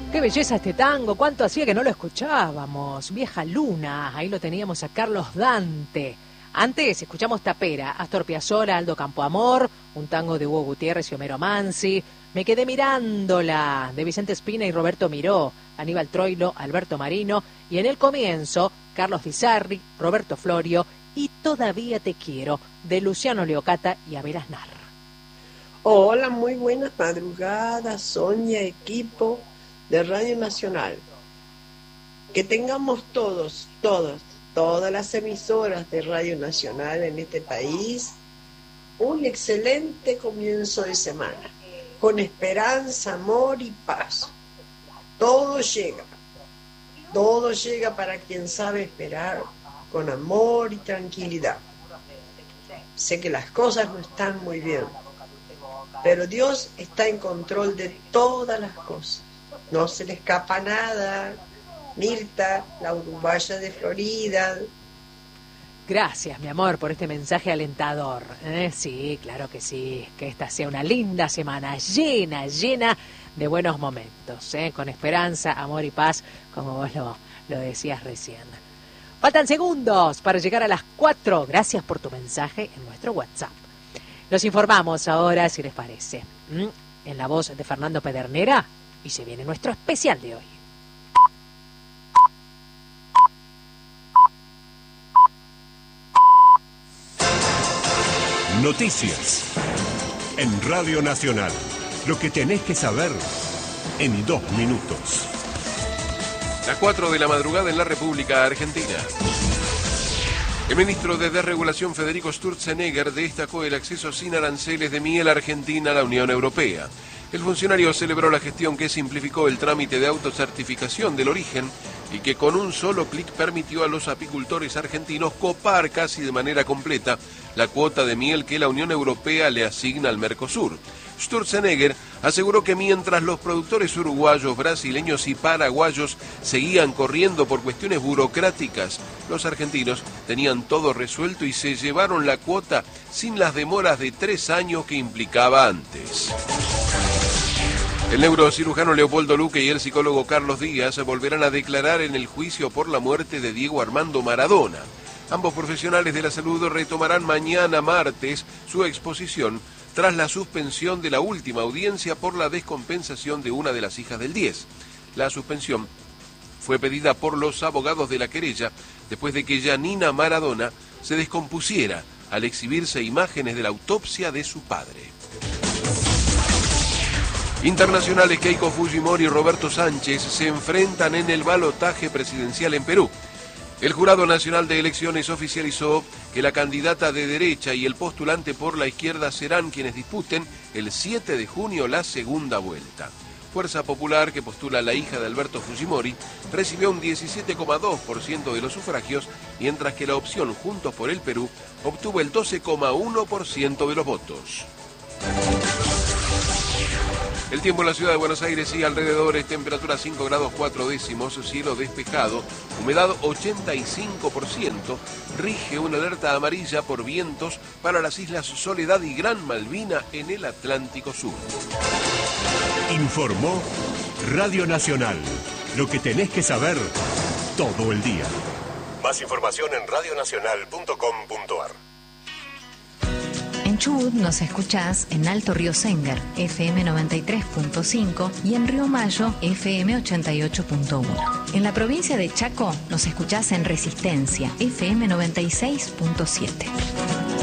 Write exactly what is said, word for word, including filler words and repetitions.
Qué belleza este tango, cuánto hacía que no lo escuchábamos. Vieja Luna, ahí lo teníamos a Carlos Dante. Antes escuchamos Tapera, Astor Piazzolla, Aldo Campoamor, un tango de Hugo Gutiérrez y Homero Mansi. Me quedé mirándola, de Vicente Espina y Roberto Miró, Aníbal Troilo, Alberto Marino, y en el comienzo, Carlos Di Sarri, Roberto Florio y Todavía te quiero, de Luciano Leocata y Abel Aznar. Hola, muy buenas madrugadas, Sonia, equipo de Radio Nacional. Que tengamos todos, todos, todas las emisoras de Radio Nacional en este país un excelente comienzo de semana, con esperanza, amor y paz. Todo llega, todo llega para quien sabe esperar con amor y tranquilidad. Sé que las cosas no están muy bien, pero Dios está en control de todas las cosas. No se le escapa nada. Mirta, la uruguaya de Florida. Gracias, mi amor, por este mensaje alentador. ¿Eh? Sí, claro que sí. Que esta sea una linda semana, llena, llena de buenos momentos, ¿eh? Con esperanza, amor y paz, como vos lo, lo decías recién. Faltan segundos para llegar a las cuatro. Gracias por tu mensaje en nuestro WhatsApp. Los informamos ahora, si les parece. ¿Mm? En la voz de Fernando Pedernera. Y se viene nuestro especial de hoy. Noticias en Radio Nacional. Lo que tenés que saber en dos minutos. Las cuatro de la madrugada en la República Argentina. El ministro de Desregulación Federico Sturzenegger destacó el acceso sin aranceles de miel argentina a la Unión Europea. El funcionario celebró la gestión que simplificó el trámite de autocertificación del origen y que con un solo clic permitió a los apicultores argentinos copar casi de manera completa la cuota de miel que la Unión Europea le asigna al Mercosur. Sturzenegger aseguró que mientras los productores uruguayos, brasileños y paraguayos seguían corriendo por cuestiones burocráticas, los argentinos tenían todo resuelto y se llevaron la cuota sin las demoras de tres años que implicaba antes. El neurocirujano Leopoldo Luque y el psicólogo Carlos Díaz volverán a declarar en el juicio por la muerte de Diego Armando Maradona. Ambos profesionales de la salud retomarán mañana martes su exposición tras la suspensión de la última audiencia por la descompensación de una de las hijas del diez. La suspensión fue pedida por los abogados de la querella después de que Janina Maradona se descompusiera al exhibirse imágenes de la autopsia de su padre. Internacionales Keiko Fujimori y Roberto Sánchez se enfrentan en el balotaje presidencial en Perú. El Jurado Nacional de Elecciones oficializó que la candidata de derecha y el postulante por la izquierda serán quienes disputen el siete de junio la segunda vuelta. Fuerza Popular, que postula a la hija de Alberto Fujimori, recibió un diecisiete coma dos por ciento de los sufragios, mientras que la opción Juntos por el Perú obtuvo el doce coma uno por ciento de los votos. El tiempo en la ciudad de Buenos Aires y alrededores, temperatura cinco grados cuatro décimos, cielo despejado, humedad ochenta y cinco por ciento, rige una alerta amarilla por vientos para las islas Soledad y Gran Malvina en el Atlántico Sur. Informó Radio Nacional. Lo que tenés que saber todo el día. Más información en radio nacional punto com punto a r. En Chubut nos escuchás en Alto Río Sengar, F M noventa y tres punto cinco y en Río Mayo, F M ochenta y ocho punto uno. En la provincia de Chaco nos escuchás en Resistencia, F M noventa y seis punto siete.